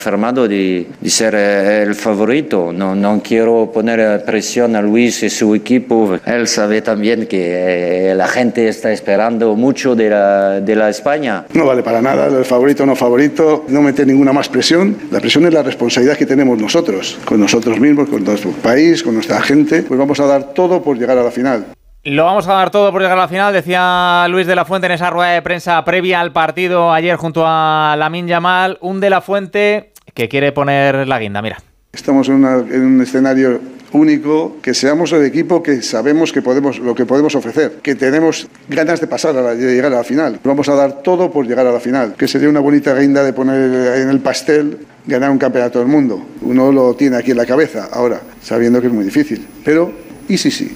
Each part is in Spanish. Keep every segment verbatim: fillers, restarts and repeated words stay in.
Firmado de, de ser el favorito. No, no quiero poner presión a Luis y su equipo. Él sabe también que la gente está esperando mucho de la, de la España. No vale para nada, el favorito o no favorito, no meter ninguna más presión. La presión es la responsabilidad que tenemos nosotros, con nosotros mismos, con nuestro país, con nuestra gente. Pues vamos a dar todo por llegar a la final. Lo vamos a dar todo por llegar a la final, decía Luis de la Fuente en esa rueda de prensa previa al partido ayer junto a Lamine Yamal. Un de la Fuente que quiere poner la guinda, mira. Estamos en, una, en un escenario único, que seamos el equipo que sabemos que podemos, lo que podemos ofrecer, que tenemos ganas de pasar a la, de llegar a la final. Vamos a dar todo por llegar a la final, que sería una bonita guinda de poner en el pastel ganar un campeonato del mundo. Uno lo tiene aquí en la cabeza ahora, sabiendo que es muy difícil, pero ¿y si sí?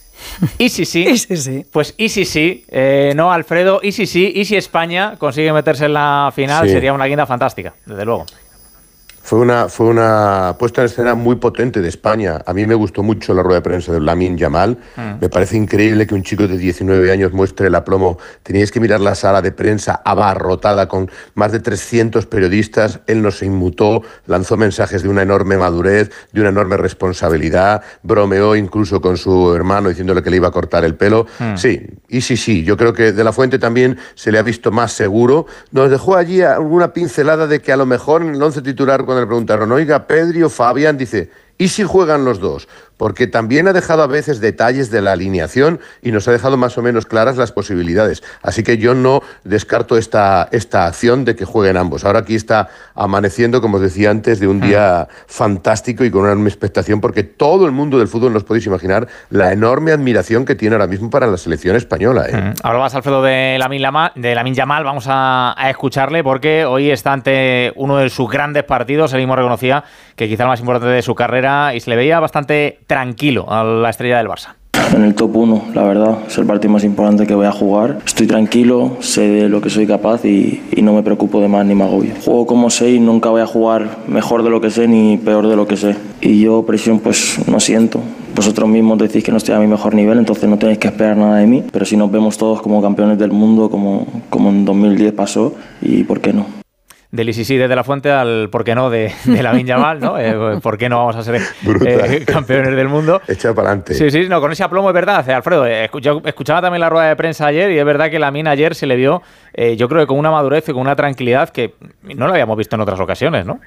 Y si sí, y si sí, pues y si sí, eh, no Alfredo, y si sí, y si España consigue meterse en la final, sí. Sería una guinda fantástica, desde luego. Fue una, fue una puesta en escena muy potente de España. A mí me gustó mucho la rueda de prensa de Lamine Yamal. Mm. Me parece increíble que un chico de diecinueve años muestre el aplomo. Teníais que mirar la sala de prensa abarrotada con más de trescientos periodistas. Él no se inmutó, lanzó mensajes de una enorme madurez, de una enorme responsabilidad. Bromeó incluso con su hermano diciéndole que le iba a cortar el pelo. Mm. Sí, y sí, sí. Yo creo que de la Fuente también se le ha visto más seguro. Nos dejó allí alguna pincelada de que a lo mejor en el once titular, cuando le preguntaron, oiga, Pedri o Fabián, dice, ¿y si juegan los dos? Porque también ha dejado a veces detalles de la alineación y nos ha dejado más o menos claras las posibilidades. Así que yo no descarto esta, esta acción de que jueguen ambos. Ahora aquí está amaneciendo, como os decía antes, de un día mm. fantástico y con una enorme expectación, porque todo el mundo del fútbol, no os podéis imaginar la enorme admiración que tiene ahora mismo para la selección española. ¿eh? Mm. Hablabas, Alfredo, de Lamine Yamal, de Lamine Yamal. Vamos a, a escucharle porque hoy está ante uno de sus grandes partidos. Él mismo reconocía que quizá el más importante de su carrera y se le veía bastante tranquilo a la estrella del Barça. En el top uno, la verdad, es el partido más importante que voy a jugar. Estoy tranquilo, sé de lo que soy capaz y, y no me preocupo de más ni me agobio. Juego como sé y nunca voy a jugar mejor de lo que sé ni peor de lo que sé. Y yo presión pues no siento. Vosotros mismos decís que no estoy a mi mejor nivel, entonces no tenéis que esperar nada de mí. Pero si nos vemos todos como campeones del mundo, como, como en dos mil diez pasó, ¿y por qué no? Del I C C desde la Fuente al por qué no de, de Lamine Yamal, ¿no? Eh, ¿Por qué no vamos a ser eh, campeones del mundo? Echa para adelante. Sí, sí, no, con ese aplomo es verdad, Alfredo. Eh, yo escuchaba también la rueda de prensa ayer y es verdad que Lamine ayer se le vio, eh, yo creo que con una madurez y con una tranquilidad que no lo habíamos visto en otras ocasiones, ¿no?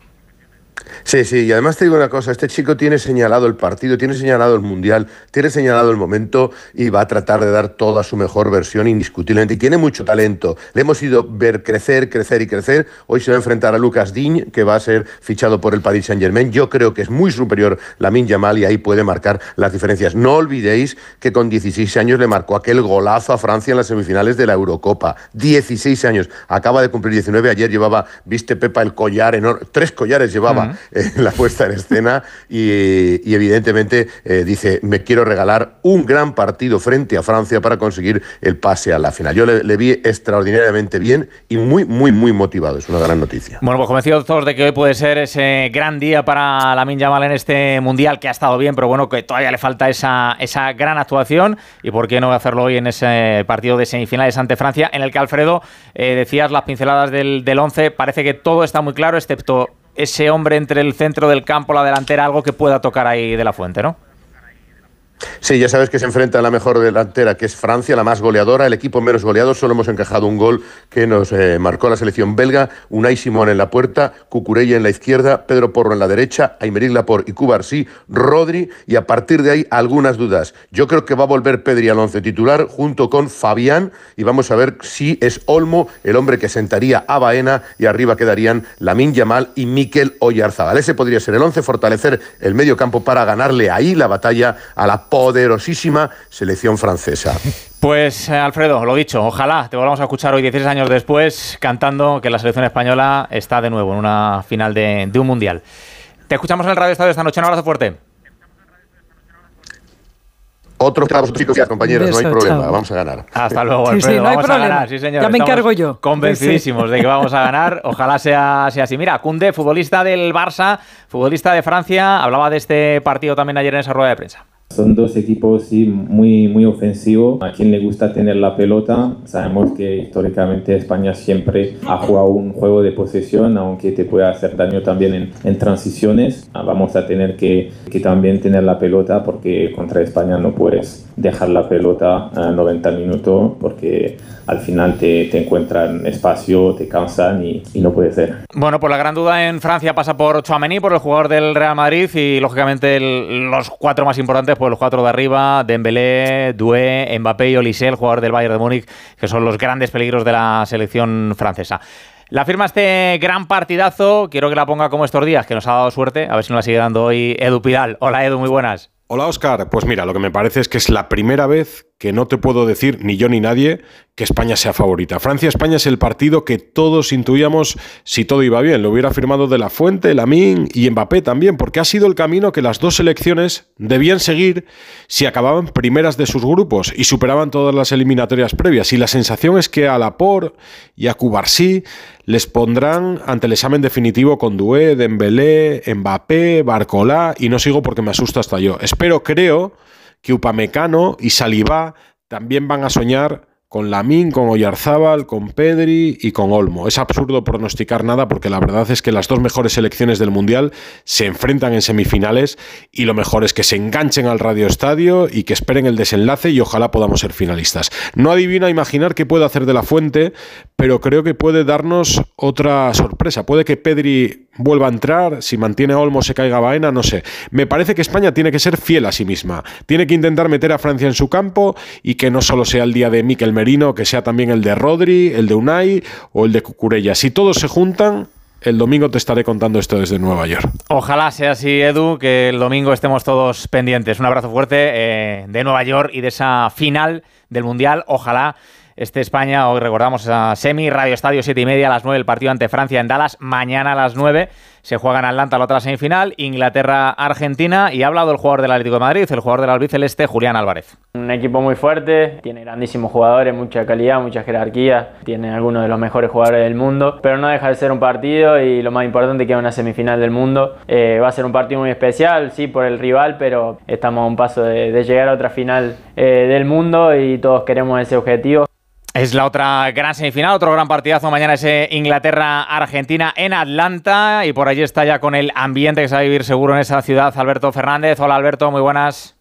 Sí, sí, y además te digo una cosa, este chico tiene señalado el partido, tiene señalado el Mundial, tiene señalado el momento y va a tratar de dar toda su mejor versión indiscutiblemente. Y tiene mucho talento, le hemos ido ver crecer, crecer y crecer. Hoy se va a enfrentar a Lucas Digne, que va a ser fichado por el Paris Saint-Germain. Yo creo que es muy superior Lamine Yamal y ahí puede marcar las diferencias. No olvidéis que con dieciséis años le marcó aquel golazo a Francia en las semifinales de la Eurocopa. dieciséis años, acaba de cumplir diecinueve, ayer llevaba, viste Pepa, el collar enorme, tres collares llevaba. Uh-huh. En la puesta en escena y, y evidentemente eh, dice, me quiero regalar un gran partido frente a Francia para conseguir el pase a la final. Yo le, le vi extraordinariamente bien y muy, muy, muy motivado. Es una gran noticia. Bueno, pues convencidos todos de que hoy puede ser ese gran día para Lamine Yamal en este Mundial, que ha estado bien, pero bueno, que todavía le falta esa, esa gran actuación y por qué no hacerlo hoy en ese partido de semifinales ante Francia, en el que, Alfredo, eh, decías las pinceladas del, del once, parece que todo está muy claro, excepto ese hombre entre el centro del campo, la delantera, algo que pueda tocar ahí de la Fuente, ¿no? Sí, ya sabes que se enfrenta a la mejor delantera, que es Francia, la más goleadora, el equipo menos goleado. Solo hemos encajado un gol que nos eh, marcó la selección belga. Unai Simón en la puerta, Cucurella en la izquierda, Pedro Porro en la derecha, Aymeric Laporte y Cubarsí, Rodri, y a partir de ahí algunas dudas. Yo creo que va a volver Pedri al once titular junto con Fabián y vamos a ver si es Olmo el hombre que sentaría a Baena y arriba quedarían Lamine Yamal y Mikel Oyarzabal. Ese podría ser el once, fortalecer el medio campo para ganarle ahí la batalla a la poderosísima selección francesa. Pues eh, Alfredo, lo dicho, ojalá te volvamos a escuchar hoy dieciséis años después cantando que la selección española está de nuevo en una final de, de un Mundial. Te escuchamos en el Radio Estadio esta noche, un abrazo fuerte. Otro para vosotros, chicos, compañeros, Beso, no hay problema, chao. Vamos a ganar. Hasta luego, sí, Alfredo. sí, no hay vamos problema. a ganar, sí, señor. Ya me Estamos encargo yo. Convencidísimos sí. de que vamos a ganar. Ojalá sea, sea así. Mira, Koundé, futbolista del Barça, futbolista de Francia, hablaba de este partido también ayer en esa rueda de prensa. Son dos equipos sí, muy, muy ofensivos, a quien le gusta tener la pelota. Sabemos que históricamente España siempre ha jugado un juego de posesión, aunque te pueda hacer daño también en, en transiciones. Vamos a tener que, que también tener la pelota, porque contra España no puedes dejar la pelota a noventa minutos, porque al final te, te encuentran espacio, te cansan y, y no puede ser. Bueno, pues la gran duda en Francia pasa por Tchouaméni, por el jugador del Real Madrid, y lógicamente el, los cuatro más importantes, pues los cuatro de arriba: Dembélé, Doué, Mbappé y Olise, el jugador del Bayern de Múnich, que son los grandes peligros de la selección francesa. La firma este gran partidazo, quiero que la ponga como estos días, que nos ha dado suerte, a ver si nos la sigue dando hoy Edu Pidal. Hola Edu, muy buenas. Hola Óscar, pues mira, lo que me parece es que es la primera vez que no te puedo decir, ni yo ni nadie, que España sea favorita. Francia-España es el partido que todos intuíamos si todo iba bien. Lo hubiera firmado De La Fuente, Lamine y Mbappé también, porque ha sido el camino que las dos selecciones debían seguir si acababan primeras de sus grupos y superaban todas las eliminatorias previas. Y la sensación es que a Laporte y a Cubarsí les pondrán ante el examen definitivo con Doué, Dembélé, Mbappé, Barcola, y no sigo porque me asusta hasta yo. Espero, creo, que Upamecano y Saliba también van a soñar con Lamine, con Oyarzábal, con Pedri y con Olmo. Es absurdo pronosticar nada, porque la verdad es que las dos mejores selecciones del Mundial se enfrentan en semifinales, y lo mejor es que se enganchen al Radio Estadio y que esperen el desenlace, y ojalá podamos ser finalistas. No adivino a imaginar qué puede hacer De La Fuente, pero creo que puede darnos otra sorpresa. Puede que Pedri vuelva a entrar, si mantiene a Olmo se caiga Baena, no sé. Me parece que España tiene que ser fiel a sí misma. Tiene que intentar meter a Francia en su campo, y que no solo sea el día de Mikel Merino, que sea también el de Rodri, el de Unai o el de Cucurella. Si todos se juntan, el domingo te estaré contando esto desde Nueva York. Ojalá sea así, Edu, que el domingo estemos todos pendientes. Un abrazo fuerte eh, de Nueva York y de esa final del Mundial. Ojalá este España, hoy recordamos esa semi, Radio Estadio siete y media, a las nueve el partido ante Francia en Dallas. Mañana a las nueve se juega en Atlanta la otra semifinal, Inglaterra-Argentina, y ha hablado el jugador del Atlético de Madrid, el jugador del albiceleste, Julián Álvarez. Un equipo muy fuerte, tiene grandísimos jugadores, mucha calidad, mucha jerarquía, tiene algunos de los mejores jugadores del mundo, pero no deja de ser un partido, y lo más importante que es una semifinal del mundo. Eh, va a ser un partido muy especial, sí, por el rival, pero estamos a un paso de, de llegar a otra final eh, del mundo, y todos queremos ese objetivo. Es la otra gran semifinal, otro gran partidazo mañana, ese Inglaterra-Argentina en Atlanta, y por allí está ya con el ambiente que se va a vivir seguro en esa ciudad Alberto Fernández. Hola Alberto, muy buenas.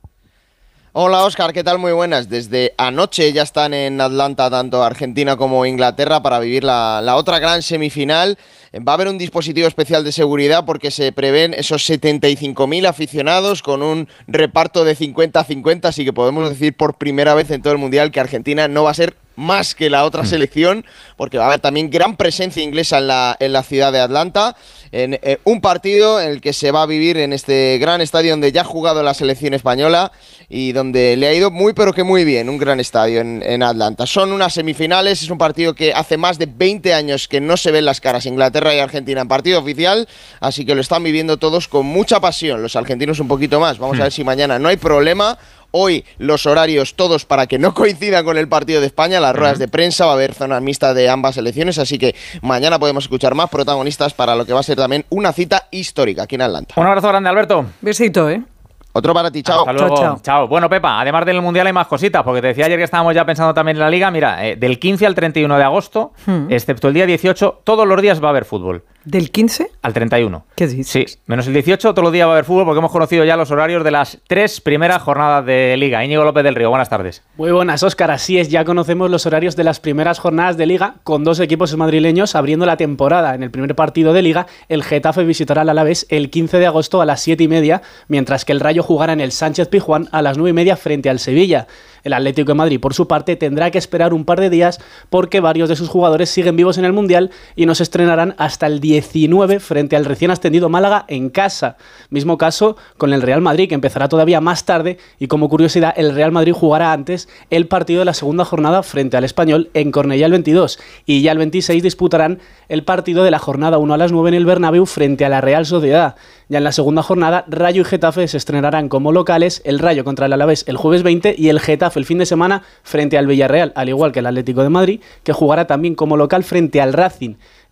Hola Óscar, ¿qué tal? Muy buenas. Desde anoche ya están en Atlanta tanto Argentina como Inglaterra para vivir la, la otra gran semifinal. Va a haber un dispositivo especial de seguridad porque se prevén esos setenta y cinco mil aficionados con un reparto de cincuenta a cincuenta, así que podemos decir por primera vez en todo el Mundial que Argentina no va a ser más que la otra selección, porque va a haber también gran presencia inglesa en la, en la ciudad de Atlanta, en eh, un partido en el que se va a vivir en este gran estadio donde ya ha jugado la selección española y donde le ha ido muy pero que muy bien, un gran estadio en, en Atlanta. Son unas semifinales, es un partido que hace más de veinte años que no se ven las caras Inglaterra y Argentina en partido oficial, así que lo están viviendo todos con mucha pasión, los argentinos un poquito más. Vamos a ver si mañana no hay problema. Hoy los horarios todos para que no coincidan con el partido de España, las ruedas de prensa, va a haber zonas mixtas de ambas selecciones, así que mañana podemos escuchar más protagonistas para lo que va a ser también una cita histórica aquí en Atlanta. Un abrazo grande, Alberto. Besito, ¿eh? Otro para ti, chao. Hasta luego. Chao, chao. Chao. Bueno, Pepa, además del Mundial hay más cositas, porque te decía ayer que estábamos ya pensando también en la Liga. Mira, eh, del quince al treinta y uno de agosto, hmm. excepto el día dieciocho, todos los días va a haber fútbol. ¿Del quince? Al treinta y uno. ¿Qué dices? Sí, menos el dieciocho, todos los días va a haber fútbol, porque hemos conocido ya los horarios de las tres primeras jornadas de Liga. Íñigo López del Río, buenas tardes. Muy buenas, Óscar. Así es, ya conocemos los horarios de las primeras jornadas de Liga, con dos equipos madrileños abriendo la temporada. En el primer partido de Liga, el Getafe visitará al Alavés el quince de agosto a las siete y media, mientras que el Rayo jugará en el Sánchez Pizjuán a las nueve y media frente al Sevilla. El Atlético de Madrid, por su parte, tendrá que esperar un par de días porque varios de sus jugadores siguen vivos en el Mundial y no se estrenarán hasta el diecinueve frente al recién ascendido Málaga en casa. Mismo caso con el Real Madrid, que empezará todavía más tarde, y como curiosidad, el Real Madrid jugará antes el partido de la segunda jornada frente al Español en Cornellá el veintidós, y ya el veintiséis disputarán el partido de la jornada uno a las nueve en el Bernabéu frente a la Real Sociedad. Ya en la segunda jornada, Rayo y Getafe se estrenarán como locales, el Rayo contra el Alavés el jueves veinte y el Getafe el fin de semana frente al Villarreal, al igual que el Atlético de Madrid, que jugará también como local frente al Racing.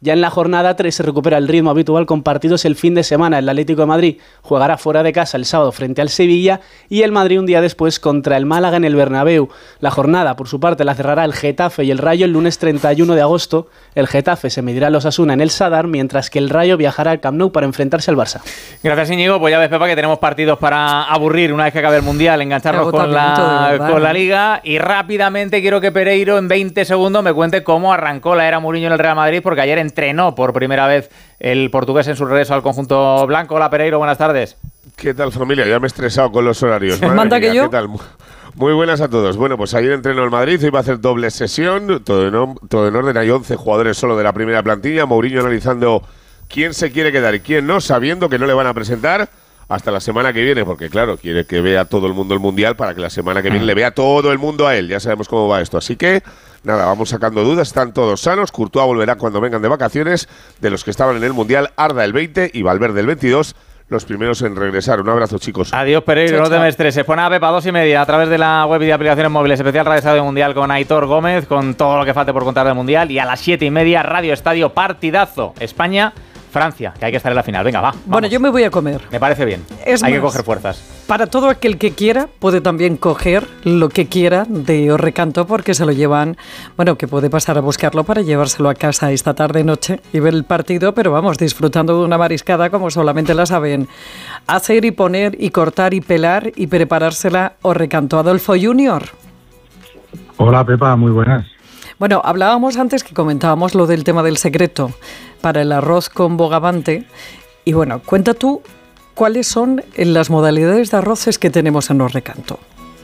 Ya en la jornada tres se recupera el ritmo habitual con partidos el fin de semana. El Atlético de Madrid jugará fuera de casa el sábado frente al Sevilla y el Madrid un día después contra el Málaga en el Bernabéu. La jornada, por su parte, la cerrará el Getafe y el Rayo el lunes treinta y uno de agosto. El Getafe se medirá a los Osasuna en el Sadar, mientras que el Rayo viajará al Camp Nou para enfrentarse al Barça. Gracias, Íñigo. Pues ya ves, Pepa, que tenemos partidos para aburrir una vez que acabe el Mundial, engancharnos con la, con la Liga. Y rápidamente quiero que Pereiro en veinte segundos me cuente cómo arrancó la era Mourinho en el Real Madrid, porque ayer entrenó por primera vez el portugués en su regreso al conjunto blanco. Hola, Pereiro, buenas tardes. ¿Qué tal, familia? Ya me he estresado con los horarios. ¿Manda que yo? ¿Qué tal? Muy buenas a todos. Bueno, pues ayer entrenó el Madrid, hoy va a hacer doble sesión, todo en, todo en orden. Hay once jugadores solo de la primera plantilla. Mourinho analizando quién se quiere quedar y quién no, sabiendo que no le van a presentar hasta la semana que viene, porque claro, quiere que vea todo el mundo el Mundial para que la semana que viene le vea todo el mundo a él. Ya sabemos cómo va esto. Así que, nada, vamos sacando dudas. Están todos sanos. Courtois volverá cuando vengan de vacaciones. De los que estaban en el Mundial, Arda el veinte y Valverde el veintidós. Los primeros en regresar. Un abrazo, chicos. Adiós, Pereiro, no te me estreses. Pon a Pepa dos y media a través de la web y de aplicaciones móviles. Especial Radio Estadio Mundial con Aitor Gómez, con todo lo que falte por contar del Mundial. Y a las siete y media, Radio Estadio Partidazo. España, Francia, que hay que estar en la final. Venga, va. Vamos. Bueno, yo me voy a comer. Me parece bien. Es hay más, que coger fuerzas. Para todo aquel que quiera, puede también coger lo que quiera de Orrecanto, porque se lo llevan, bueno, que puede pasar a buscarlo para llevárselo a casa esta tarde-noche y ver el partido, pero vamos, disfrutando de una mariscada como solamente la saben hacer y poner y cortar y pelar y preparársela Orrecanto. Adolfo Junior. Hola, Pepa, muy buenas. Bueno, hablábamos antes que comentábamos lo del tema del secreto para el arroz con bogavante. Y bueno, cuenta tú cuáles son las modalidades de arroces que tenemos en Orrecanto.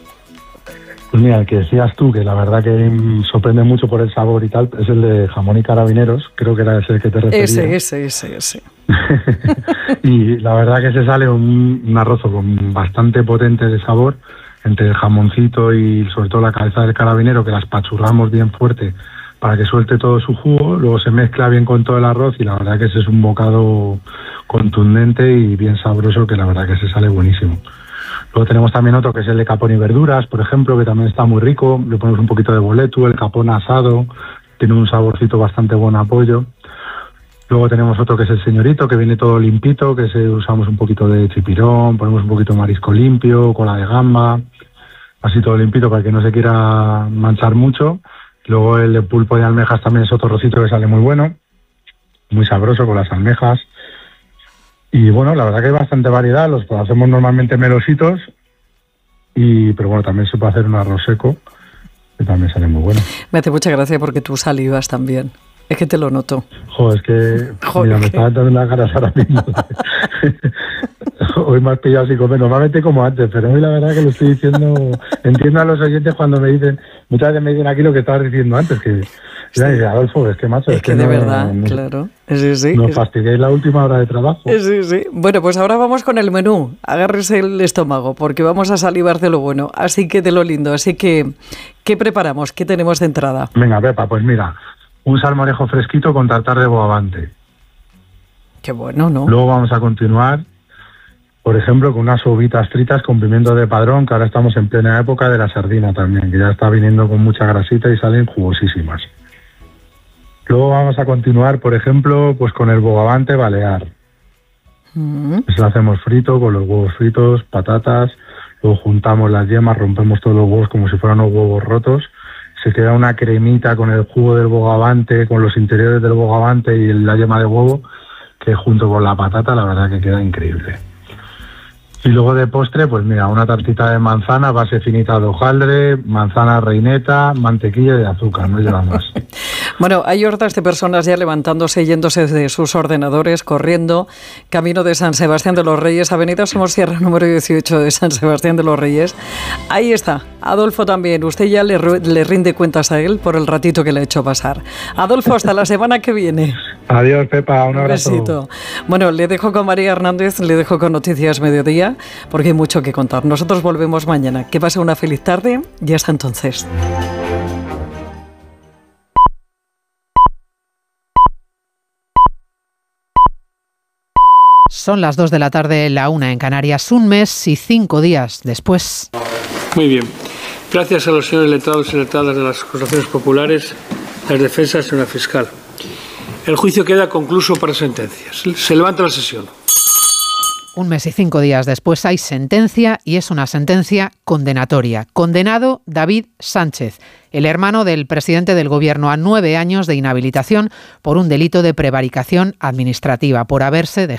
Pues mira, el que decías tú, que la verdad que sorprende mucho por el sabor y tal, es el de jamón y carabineros. Creo que era ese el que te referías. Ese, ese, ese, ese. Y la verdad que se sale un, un arroz con bastante potente de sabor, entre el jamoncito y sobre todo la cabeza del carabinero, que las pachurramos bien fuerte para que suelte todo su jugo, luego se mezcla bien con todo el arroz y la verdad que ese es un bocado contundente y bien sabroso, que la verdad que se sale buenísimo. Luego tenemos también otro que es el de capón y verduras, por ejemplo, que también está muy rico. Le ponemos un poquito de boleto, el capón asado, tiene un saborcito bastante bueno a pollo. Luego tenemos otro que es el señorito, que viene todo limpito, que se, usamos un poquito de chipirón, ponemos un poquito de marisco limpio, cola de gamba, así todo limpito para que no se quiera manchar mucho. Luego el de pulpo de almejas también es otro rocito que sale muy bueno, muy sabroso con las almejas. Y bueno, la verdad que hay bastante variedad, los hacemos normalmente melositos, y, pero bueno, también se puede hacer un arroz seco, que también sale muy bueno. Me hace mucha gracia porque tú salivas también. Es que te lo noto. Joder, es que Joder, mira, me estaba dando las ganas ahora mismo. Hoy me has pillado sin comer. Normalmente como antes, pero hoy la verdad que lo estoy diciendo. Entiendo a los oyentes cuando me dicen, muchas veces me dicen aquí lo que estabas diciendo antes, que sí. Adolfo, es que macho, es, es que, que de no, verdad, no, claro. Sí, sí. Nos fastidiáis la última hora de trabajo. Sí, sí. Bueno, pues ahora vamos con el menú. Agárrese el estómago, porque vamos a salivar de lo bueno, así que de lo lindo. Así que, ¿qué preparamos? ¿Qué tenemos de entrada? Venga, Pepa, pues mira, un salmorejo fresquito con tartar de bogavante. Qué bueno, ¿no? Luego vamos a continuar, por ejemplo, con unas uvitas fritas con pimiento de padrón, que ahora estamos en plena época de la sardina también, que ya está viniendo con mucha grasita y salen jugosísimas. Luego vamos a continuar, por ejemplo, pues con el bogavante balear. Mm. Eso lo hacemos frito, con los huevos fritos, patatas, luego juntamos las yemas, rompemos todos los huevos como si fueran unos huevos rotos. Se queda una cremita con el jugo del bogavante, con los interiores del bogavante y la yema de huevo, que junto con la patata la verdad que queda increíble. Y luego de postre, pues mira, una tartita de manzana, base finita de hojaldre, manzana reineta, mantequilla y de azúcar, no lleva más. Bueno, hay hordas de personas ya levantándose, yéndose de sus ordenadores, corriendo, camino de San Sebastián de los Reyes, Avenida Somosierra número dieciocho de San Sebastián de los Reyes. Ahí está, Adolfo también, usted ya le, le rinde cuentas a él por el ratito que le ha hecho pasar. Adolfo, hasta la semana que viene. Adiós, Pepa, un abrazo. Un besito. Bueno, le dejo con María Hernández, le dejo con Noticias Mediodía, porque hay mucho que contar. Nosotros volvemos mañana. Que pase una feliz tarde y hasta entonces. Son las dos de la tarde, la una en Canarias, un mes y cinco días después. Muy bien. Gracias a los señores letrados y letradas de las acusaciones populares, las defensas y la fiscal. El juicio queda concluso para sentencias. Se levanta la sesión. Un mes y cinco días después hay sentencia y es una sentencia condenatoria. Condenado David Sánchez, el hermano del presidente del Gobierno, a nueve años de inhabilitación por un delito de prevaricación administrativa, por haberse dejado